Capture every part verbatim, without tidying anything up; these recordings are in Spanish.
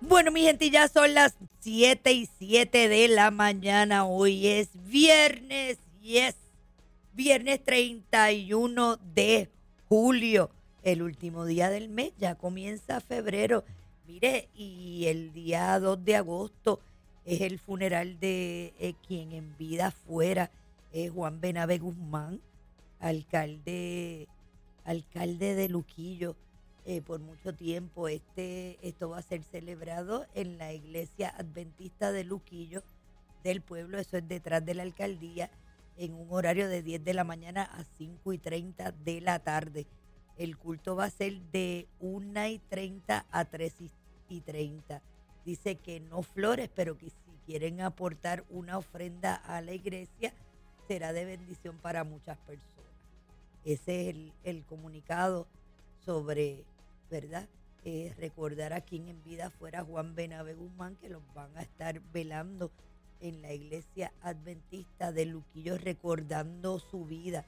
Bueno, mi gente, ya son las siete y siete de la mañana. Hoy es viernes, yes, viernes treinta y uno de julio, el último día del mes. Ya comienza febrero. Mire, y el día dos de agosto es el funeral de eh, quien en vida fuera eh, Juan Benavé Guzmán, alcalde, alcalde de Luquillo. Eh, por mucho tiempo. Este, esto va a ser celebrado en la iglesia adventista de Luquillo del pueblo, eso es detrás de la alcaldía, en un horario de diez de la mañana a cinco y treinta de la tarde. El culto va a ser de una y treinta a tres y treinta. Dice que no flores, pero que si quieren aportar una ofrenda a la iglesia, será de bendición para muchas personas. Ese es el, el comunicado sobre, ¿verdad? Eh, recordar a quien en vida fuera Juan Benavé Guzmán, que los van a estar velando en la iglesia adventista de Luquillo, recordando su vida.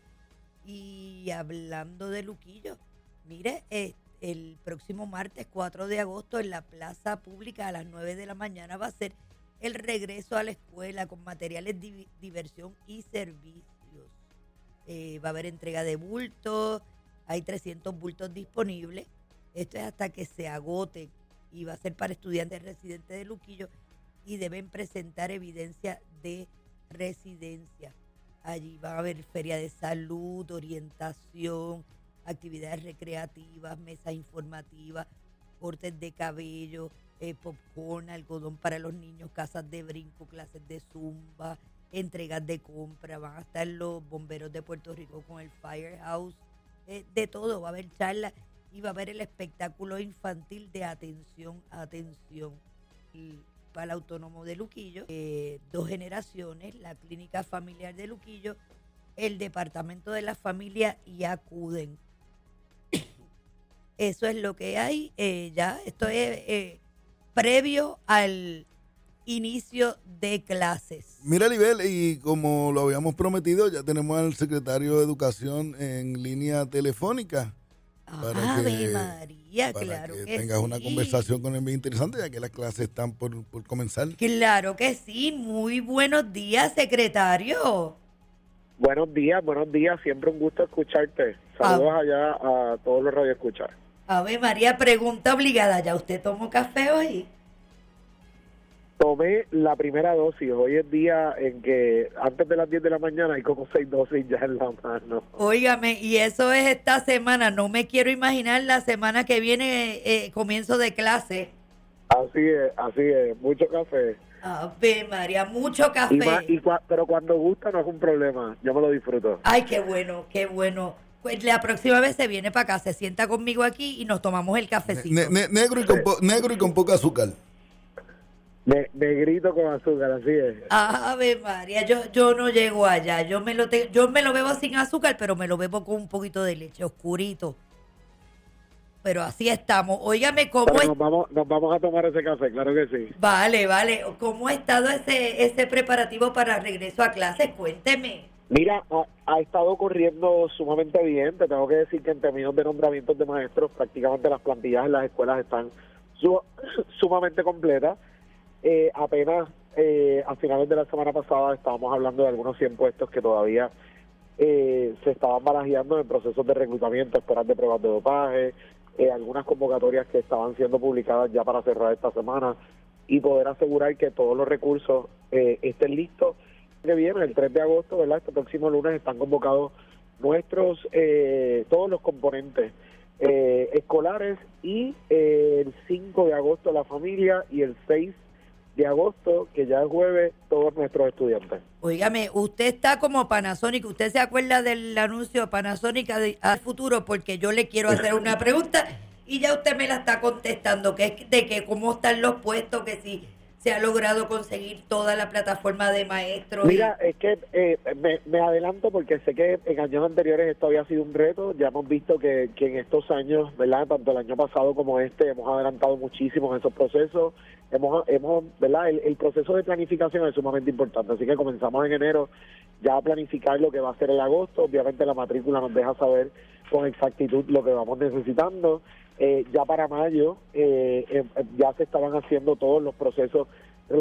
Y hablando de Luquillo, mire, eh, el próximo martes cuatro de agosto en la plaza pública a las nueve de la mañana va a ser el regreso a la escuela con materiales de diversión y servicios. Eh, va a haber entrega de bultos. Hay trescientos bultos disponibles. Esto es hasta que se agoten y va a ser para estudiantes residentes de Luquillo y deben presentar evidencia de residencia. Allí va a haber feria de salud, orientación, actividades recreativas, mesas informativas, cortes de cabello, eh, popcorn, algodón para los niños, casas de brinco, clases de zumba, entregas de compra. Van a estar los bomberos de Puerto Rico con el Firehouse. Eh, de todo, va a haber charlas y va a haber el espectáculo infantil de atención, atención. Y para el Autónomo de Luquillo, eh, dos generaciones, la Clínica Familiar de Luquillo, el Departamento de la Familia y acuden. Eso es lo que hay. Eh, ya, esto es eh, previo al inicio de clases. Mira, Libel, y como lo habíamos prometido, ya tenemos al secretario de Educación en línea telefónica. Ah, Ave María, para claro que que tengas sí. una conversación con él bien interesante, ya que las clases están por, por comenzar. Claro que sí. Muy buenos días, secretario. Buenos días, buenos días. Siempre un gusto escucharte. Saludos ah. allá a todos los radioescuchas. Ave María, pregunta obligada. ¿Ya usted tomó café hoy? Tomé la primera dosis. Hoy es día en que antes de las diez de la mañana hay como seis dosis ya en la mano. Óigame, y eso es esta semana. No me quiero imaginar la semana que viene, eh, comienzo de clase. Así es, así es. Mucho café. Ave María, mucho café. Y más, y cua, pero cuando gusta no es un problema. Yo me lo disfruto. Ay, qué bueno, qué bueno. Pues la próxima vez se viene para acá, se sienta conmigo aquí y nos tomamos el cafecito. Ne ne negro, y con po negro y con poca azúcar. Ne negrito con azúcar, así es. Ave María, yo, yo no llego allá. Yo me lo te yo me lo bebo sin azúcar, pero me lo bebo con un poquito de leche, oscurito. Pero así estamos. Óigame, ¿cómo es? Nos vamos, nos vamos a tomar ese café, claro que sí. Vale, vale. ¿Cómo ha estado ese, ese preparativo para regreso a clases? Cuénteme. Mira, ha, ha estado corriendo sumamente bien. Te tengo que decir que en términos de nombramientos de maestros, prácticamente las plantillas en las escuelas están su, sumamente completas. Eh, apenas eh, a finales de la semana pasada estábamos hablando de algunos cien puestos que todavía eh, se estaban barajeando en procesos de reclutamiento, esperas de pruebas de dopaje, eh, algunas convocatorias que estaban siendo publicadas ya para cerrar esta semana y poder asegurar que todos los recursos eh, estén listos. Que viene el tres de agosto, ¿verdad? Este próximo lunes están convocados nuestros, eh, todos los componentes eh, escolares y eh, el cinco de agosto la familia y el seis de agosto, que ya es jueves, todos nuestros estudiantes. Óigame, usted está como Panasonic. ¿Usted se acuerda del anuncio Panasonic al futuro? Porque yo le quiero hacer una pregunta y ya usted me la está contestando, que es de que cómo están los puestos, que si se ha logrado conseguir toda la plataforma de maestros. Mira, y... es que eh, me, me adelanto porque sé que en años anteriores esto había sido un reto. Ya hemos visto que, que en estos años, ¿verdad? Tanto el año pasado como este, hemos adelantado muchísimo en esos procesos. Hemos, hemos ¿verdad? El, el proceso de planificación es sumamente importante. Así que comenzamos en enero ya a planificar lo que va a ser el agosto. Obviamente la matrícula nos deja saber con exactitud lo que vamos necesitando. Eh, ya para mayo eh, eh, ya se estaban haciendo todos los procesos